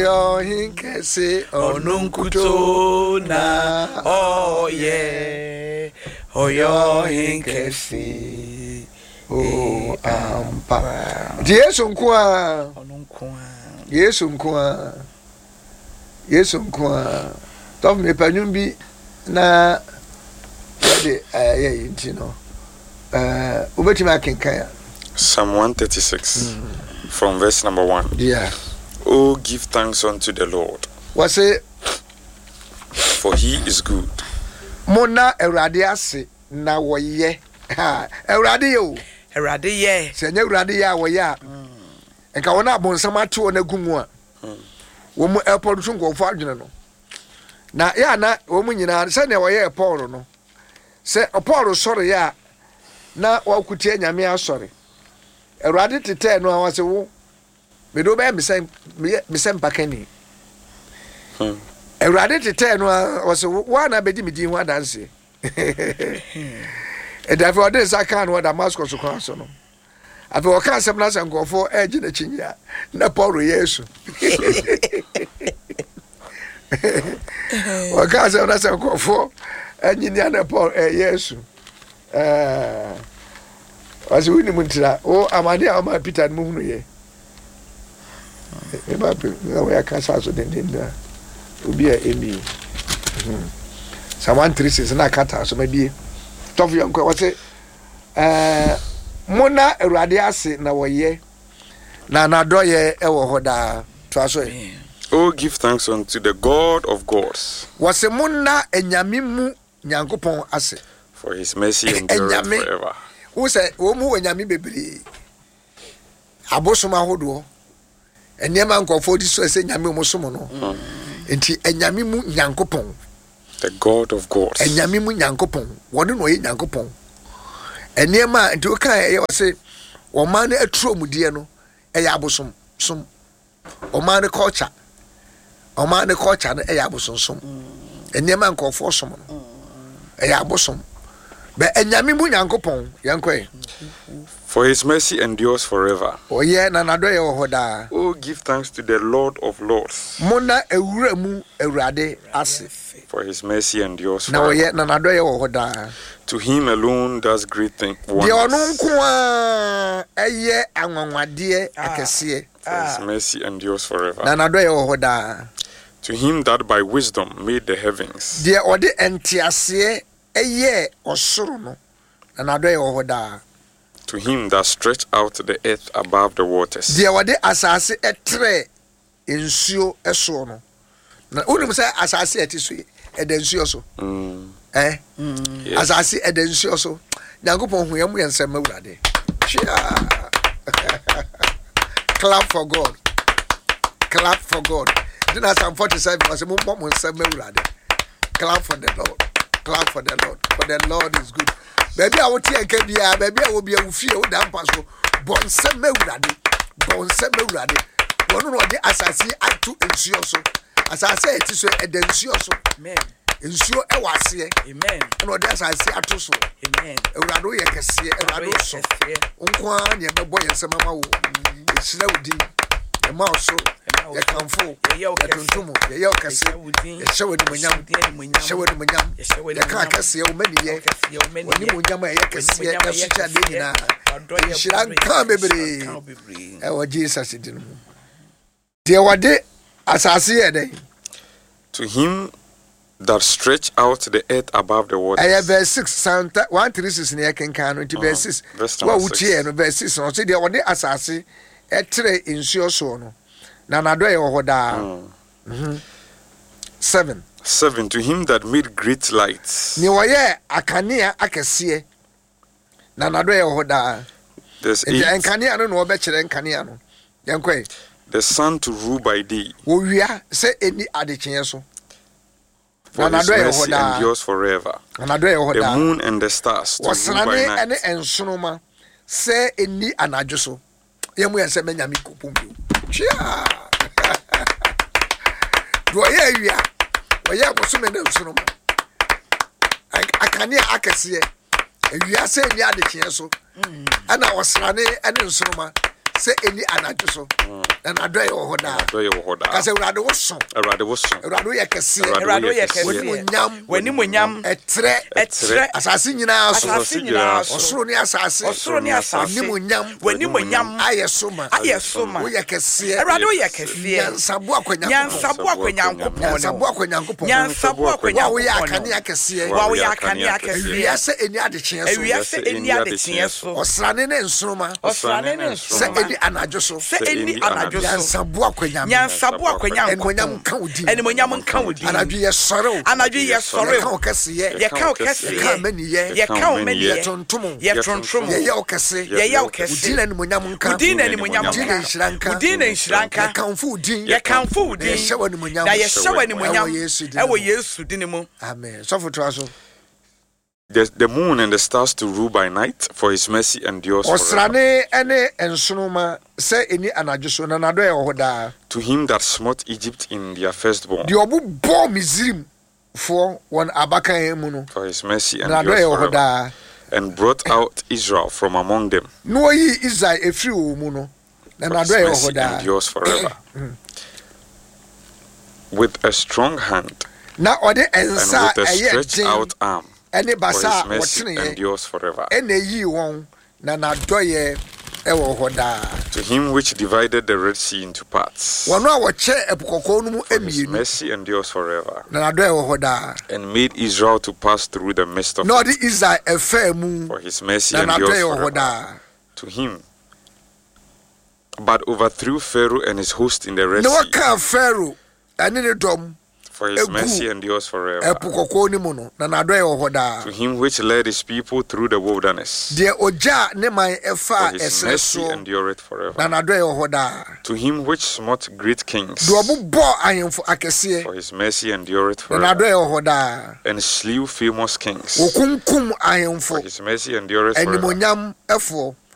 Yo hinkesi onunkuto na oye oyo hinkesi o ampa Yesu nkwa Yesu nkwa tof me panyum bi na de yinti no ubetima kenkan Psalm 136 from verse number 1. Yeah. Oh, give thanks unto the Lord. Was it? For he is good. Mona Erade ase na woye. Ha, Erade yo. Erade ye. Se nya Erade ya woya. Enka wona abonsam ato na gumu a. Wo mu airport so nkofo adwene no. Na ya na wo mu nyina se na woye airport no. Se airport sori ya na wakutie nyame asori. Erade tete no awase wo. Me do be me sem pakani. Erade tete no awase wo na bedi me din ho adanse. E da for this aka no Damascus kwa so no. Afi wo ka asem na sankofo eji na chinya na Paul Yesu. Wo ka asem na sankofo enyinya na Paul Yesu. Wazi wini muntira o amade ama Peter mu hunu ye. Eba pe na ya kasa so den da obi a emi. Someone 36 na kata so mabie. Tof yanko wase mona Erade ase na woye na nadoye ewo hoda to aso e. Oh, give thanks unto the God of gods. Wase mona enyame mu nyankopon ase. For his mercy endureth forever. Who say wo mu enyame bebere. Abosom ahodo. Enyama nkofo di so ese nyame mo som no. Enti enyame mu nyankopon. The God of gods. Enyame mu nyankopon. Wode no ye nyankopon. Enyama enti o kan ye wase wo man na aturo mudie no eya abosom som. O man culture. O man culture no eya abosom som. Enyama nkofo som no. Eya abosom. Be enyame mu nyankopon yankoi. For his mercy endures forever. Oh yeah, na nadoye hoda. Oh, give thanks to the Lord of lords. Mona ewura mu Erade ase. For his mercy endures forever. Na oh yeah, na nadoye hoda. To him alone does great things. De onu nko a eye anwanwade akese. For his mercy endures forever. Na nadoye hoda. To him that by wisdom made the heavens. De ode entiase eye osoro no. Na nadoye hoda. To him that stretched out the earth above the waters. Dia wade asase etre ensuo eso no. Na unum say asase etiso edensuo so. Yes. Asase edensuo so. Nyankopon hu yam yensem awurade. Clap for God. Clap for God. Then Psalm 47 was mo nsem awurade. Clap for the Lord. Clap for the Lord. For the Lord is good. Baby, I will take a bia, baby, I will be a few damn passo. Bon seme uradi. One of the assassin at two ensuoso. As I say, it is a densioso. Amen. Ensure a was here. Amen. No, that's I say at so. Amen. Urado yakasi, Urado so. Unquan, your boy and some mamma. It's slow D. A mouse so. You can fool. You can tumble. You can say, show it when young, show it when young, you can't see how many years. When you will yam, I can see a future dinner. She can't come, baby. Oh, Jesus, it didn't. Dear, what day, as I see a day. To him that stretched out the earth above the waters. I have verse 6, Santa 136 near King Canon to verse 6. What would you know, verse 6? So, dear, what day, as I see. Etre insure sono na nadoye hoda 7 to him that made great lights. Ni woye akania akese na nadoye hoda. There's 8. Enkania no no obekere enkania no yankoi. The sun to rule by day. Wo wia se eni adekyen so. For his mercy endures forever. The moon and the stars to rule by night. Ene ensonoma se eni anadwo so. Yemu yese menyame kopumbu. Chia. Do ye wia. Wo ye boso me na nsonoma. Akania akese. Ewia se eni adekyen so. Ana osrane ene nsonoma. say any anajuso and adoy ohoda kase urade wo so urade ye kese weni munyam etre asase nyina so osoro ni asase weni munyam ayesoma wo ye kese urade wo ye kese yansabu akwanyankopon wo ye akane akese wiase eni adeche so osrane ne nsroma se eni anajoso yansabu akwanyankopon enimonyam nka wodi anadwe ye sore ka okese ye ka mani ye tontom ye okese udina enimonyam nka udina nshranka ye kanfu udin na ye shewa enimonyam ewo Yesu dinimu. Amen. So for traso. The moon and the stars to rule by night, for his mercy endures forever. To him that smote Egypt in their firstborn, for his mercy endures forever, and brought out Israel from among them. His mercy endures forever. With a strong hand and with a stretched out arm, for his mercy endures forever. To him which divided the Red Sea into parts, for his mercy endures forever. And made Israel to pass through the midst of it, for his mercy endures forever. To him but overthrew Pharaoh and his host in the Red Sea, for his mercy endures forever. To him which led his people through the wilderness, for his mercy endureth forever. To him which smote great kings, for his mercy endureth forever. And slew famous kings, for his mercy endureth forever.